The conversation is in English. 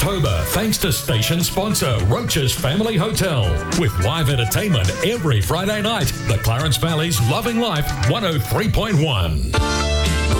October thanks to station sponsor Roach's Family Hotel. With live entertainment every Friday night. The Clarence Valley's Loving Life 103.1.